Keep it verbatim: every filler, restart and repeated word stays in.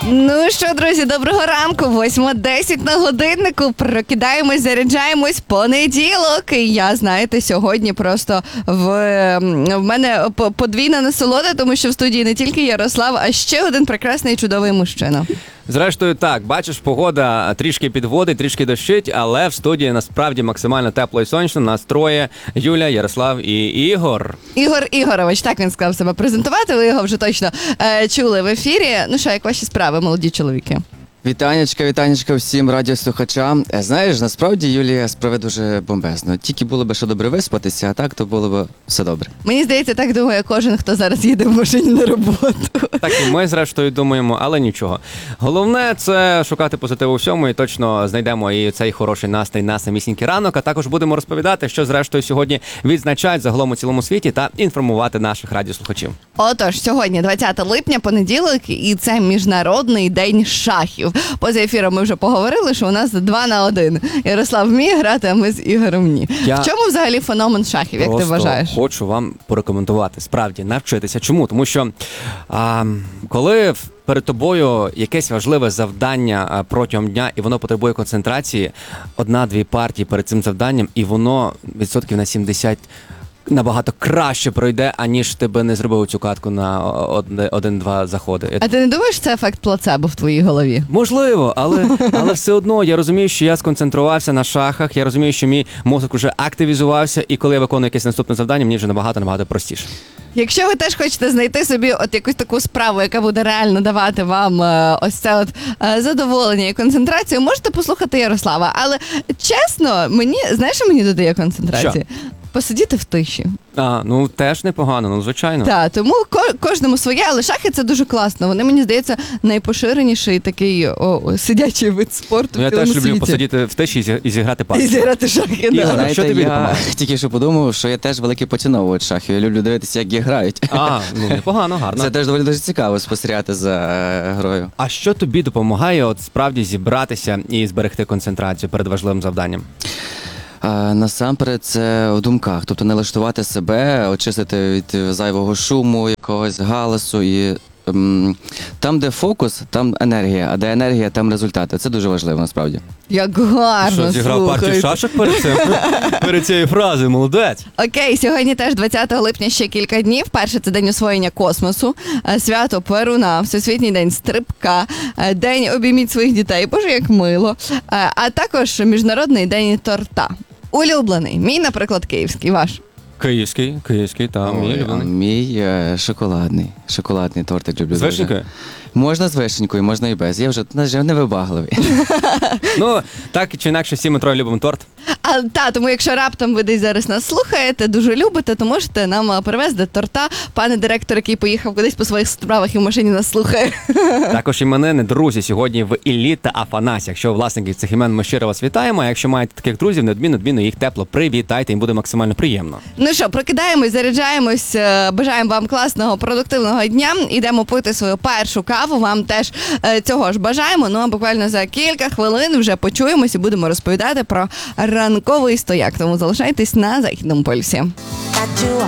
Ну що, друзі, доброго ранку. восьма десять на годиннику. Прокидаємось, заряджаємось. Понеділок. І я, знаєте, сьогодні просто в, в мене подвійна насолода, тому що в студії не тільки Ярослав, а ще один прекрасний і чудовий мужчина. Зрештою, так, бачиш, погода трішки підводить, трішки дощить, але в студії насправді максимально тепло і сонячно. Нас троє: Юля, Ярослав і Ігор. Ігор Ігорович, так він сказав себе презентувати, ви його вже точно е, чули в ефірі. Ну що, як ваші справи, молоді чоловіки? Вітанечка, вітанечка всім радіослухачам. Знаєш, насправді Юлія справи дуже бомбезно. Тільки було б що добре виспатися, а так то було б все добре. Мені здається, так думає кожен, хто зараз їде в машині на роботу. Так і ми, зрештою, думаємо, але нічого. Головне – це шукати позитив у всьому, і точно знайдемо і цей хороший настрій на самісінький ранок, а також будемо розповідати, що, зрештою, сьогодні відзначають загалом у цілому світі та інформувати наших радіослухачів. Отож, сьогодні двадцяте липня, понеділок, і це Міжнародний день шахів. Поза ефіром ми вже поговорили, що у нас два на один. Ярослав вміє грати, а ми з Ігорем ні. Я в чому взагалі феномен шахів, як ти вважаєш? Просто хочу вам порекомендувати, справді, навчитися. Чому? Тому що а, коли перед тобою якесь важливе завдання протягом дня, і воно потребує концентрації, одна-дві партії перед цим завданням, і воно відсотків на сімдесят набагато краще пройде, аніж ти би не зробив цю катку на один-два заходи. А ти не думаєш, це ефект плацебо в твоїй голові? Можливо, але, але все одно я розумію, що я сконцентрувався на шахах, я розумію, що мій мозок вже активізувався, і коли я виконую якесь наступне завдання, мені вже набагато-набагато простіше. Якщо ви теж хочете знайти собі от якусь таку справу, яка буде реально давати вам е, ось це от е, задоволення і концентрацію, можете послухати Ярослава. Але чесно, мені, знаєш, що мені додає концентрації? Що? Посидіти в тиші. А, ну теж непогано, ну звичайно. Так, тому ко- кожному своє, але шахи це дуже класно. Вони, мені здається, найпоширеніший такий о, о, сидячий вид спорту ну, в цілому світі. Я теж люблю посидіти в тиші і, зі- і зіграти партію. І зіграти шахи, Ігор, да. Знаєте, що тобі я допомагає? тільки що подумав, що я теж великий поціновувач шахів. Я люблю дивитися, як їх грають. А, ну непогано, гарно. Це теж доволі дуже цікаво спостерігати за е, грою. А що тобі допомагає от справді зібратися і зберегти концентрацію перед важливим завданням? А, насамперед це в думках, тобто налаштувати себе, очистити від зайвого шуму, якогось галасу і ем, там, де фокус, там енергія, а де енергія, там результати. Це дуже важливо, насправді. Як гарно, Що, зіграв партію шашок перед цим? Перед цією фразою, молодець. Окей, сьогодні теж двадцятого липня ще кілька днів. Перше – це День освоєння космосу, свято Перуна, Всесвітній день стрибка, День обійміть своїх дітей, боже, як мило, а також Міжнародний день торта. Улюблений. Мій, наприклад, київський. Ваш? Київський, київський, там, мій улюблений. Мій е, шоколадний, шоколадний тортик люблю. З вишенькою? Можна з вишенькою, можна і без. Я вже, на жаль, невибагливий. Ну, так чи інакше, всі ми троє любимо торт. А, та, тому якщо раптом ви десь зараз нас слухаєте, дуже любите, то можете нам привезти торта. Пане директор, який поїхав кудись по своїх справах і в машині нас слухає. Також іменини, друзі, сьогодні в Іллі та Афанасі. Якщо власників цих імен, ми щиро вас вітаємо. А якщо маєте таких друзів, неодмінно, неодмінно їх тепло привітайте, їм буде максимально приємно. Ну що, прокидаємось, заряджаємось, бажаємо вам класного, продуктивного дня. Ідемо пити свою першу каву, вам теж цього ж бажаємо. Ну а буквально за кілька хвилин вже почуємось і будемо розповідати про ранковий стояк. Тому залишайтесь на Західному полюсі. Got you